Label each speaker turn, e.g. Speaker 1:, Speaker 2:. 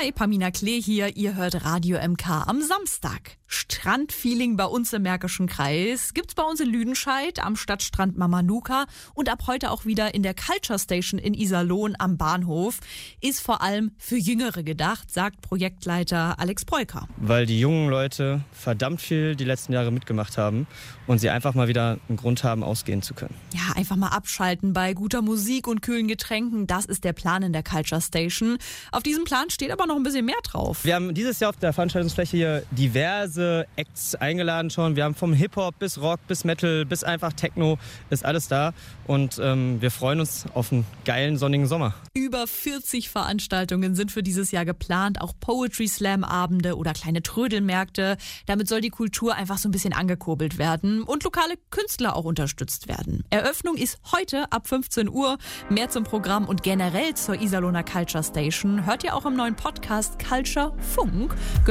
Speaker 1: Hi, Pamina Klee hier. Ihr hört Radio MK am Samstag. Strandfeeling bei uns im Märkischen Kreis gibt's bei uns in Lüdenscheid am Stadtstrand Mamanuca und ab heute auch wieder in der Culture Station in Iserlohn am Bahnhof. Ist vor allem für Jüngere gedacht, sagt Projektleiter Alex Breuker.
Speaker 2: Weil die jungen Leute verdammt viel die letzten Jahre mitgemacht haben und sie einfach mal wieder einen Grund haben, ausgehen zu können.
Speaker 1: Ja, einfach mal abschalten bei guter Musik und kühlen Getränken. Das ist der Plan in der Culture Station. Auf diesem Plan steht aber noch ein bisschen mehr drauf.
Speaker 2: Wir haben dieses Jahr auf der Veranstaltungsfläche hier diverse Acts eingeladen schon. Wir haben vom Hip-Hop bis Rock bis Metal bis einfach Techno ist alles da. Und wir freuen uns auf einen geilen sonnigen Sommer.
Speaker 1: Über 40 Veranstaltungen sind für dieses Jahr geplant. Auch Poetry Slam Abende oder kleine Trödelmärkte. Damit soll die Kultur einfach so ein bisschen angekurbelt werden und lokale Künstler auch unterstützt werden. Eröffnung ist heute ab 15 Uhr. Mehr zum Programm und generell zur Iserlohner Culture Station hört ihr auch im neuen Podcast Culture Funk.